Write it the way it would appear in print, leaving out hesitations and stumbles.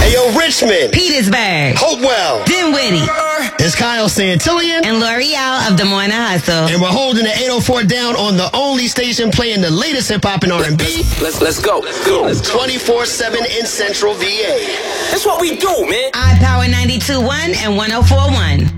Hey, yo, Richmond, Petersburg, Hopewell, Dinwiddie, it's Kyle Santillion, and L'Oreal of Des Moines Hustle. and we're holding the 804 down on the only station playing the latest hip-hop and R&B. Let's go. 24/7 in Central VA. That's what we do, man. iPower 92.1 and 104.1.